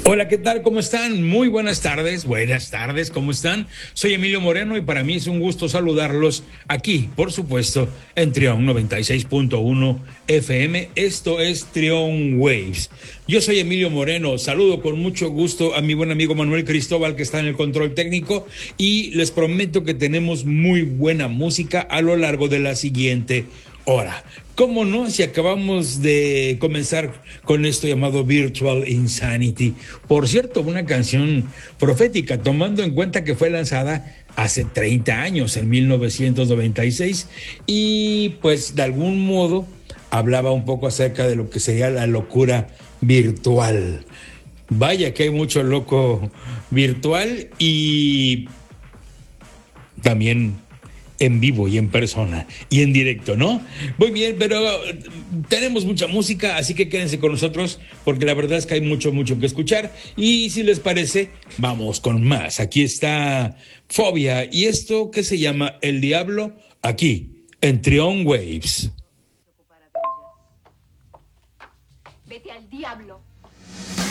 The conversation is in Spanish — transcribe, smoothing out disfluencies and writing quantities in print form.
Hola, ¿qué tal? ¿Cómo están? Muy buenas tardes. Buenas tardes, ¿cómo están? Soy Emilio Moreno y para mí es un gusto saludarlos aquí, por supuesto, en Trión 96.1 FM. Esto es Trión Waves. Yo soy Emilio Moreno. Saludo con mucho gusto a mi buen amigo Manuel Cristóbal, que está en el control técnico, y les prometo que tenemos muy buena música a lo largo de la siguiente hora. ¿Cómo no? Si acabamos de comenzar con esto llamado Virtual Insanity. Por cierto, una canción profética, tomando en cuenta que fue lanzada hace 30 años, en 1996, y pues de algún modo hablaba un poco acerca de lo que sería la locura virtual. Vaya que hay mucho loco virtual y también en vivo y en persona y en directo, ¿no? Muy bien, pero tenemos mucha música, así que quédense con nosotros porque la verdad es que hay mucho que escuchar y si les parece, vamos con más. Aquí está Fobia y esto que se llama El Diablo aquí en Trion Waves. Vete al diablo.